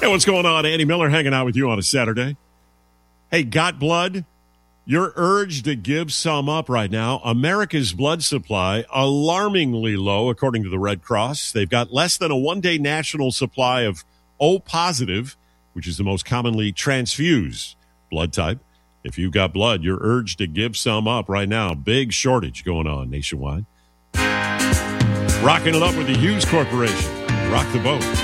Hey, what's going on? Andy Miller hanging out with you on a Saturday. Hey, got blood? You're urged to give some up right now. America's blood supply, alarmingly low, according to the Red Cross. They've got less than a one-day national supply of O positive, which is the most commonly transfused blood type. If you've got blood, you're urged to give some up right now. Big shortage going on nationwide. Rocking it up with the Hughes Corporation. Rock the boat.